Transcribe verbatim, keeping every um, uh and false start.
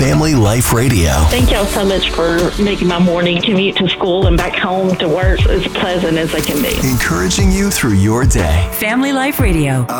Family Life Radio. Thank y'all so much for making my morning commute to school and back home to work as pleasant as they can be. Encouraging you through your day. Family Life Radio.